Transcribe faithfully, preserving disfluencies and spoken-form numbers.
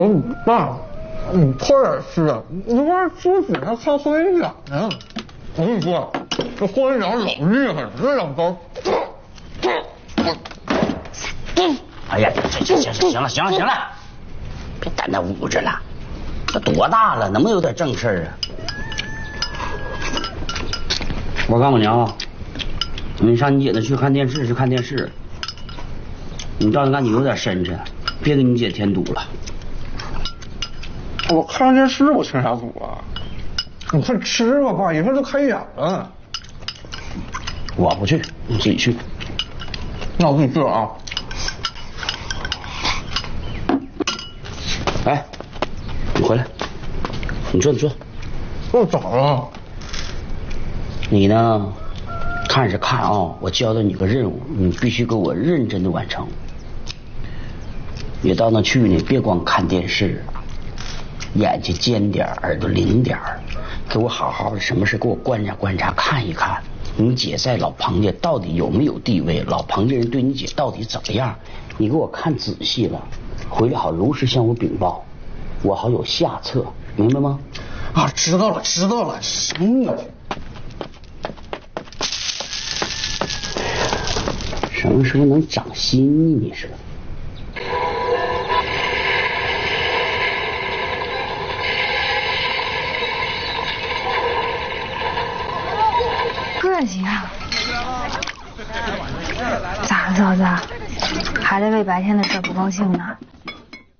嗯，爸，你快点吃，你这玩意猪嘴上看霍元甲呢。我跟你说，这霍元甲老厉害了，这两刀。 哎呀，行行行行了行了行了，别在那捂着了，这多大了，能不能有点正事儿啊？我告诉你啊，你上你姐那去看电视去看电视，你到时候赶紧有点深沉，别给你姐添堵了。 我看电视，我添啥堵啊？你快吃吧，爸，一会儿就开演了。 我不去，你自己去。 那我自己去了啊。 哎，你回来，你坐，你坐。 我咋了？ 你呢？看是看啊，我交代你个任务，你必须给我认真的完成。你到那去呢，别光看电视，眼睛尖点，耳朵灵点，给我好好的什么事给我观察观察，看一看你姐在老彭家到底有没有地位，老彭家人对你姐到底怎么样，你给我看仔细了，回来好如实向我禀报，我好有下策，明白吗？ 啊，知道了知道了，什么？ 什么时候能长心呢？你说？ 客气啊！咋了，嫂子？还在为白天的事不高兴呢？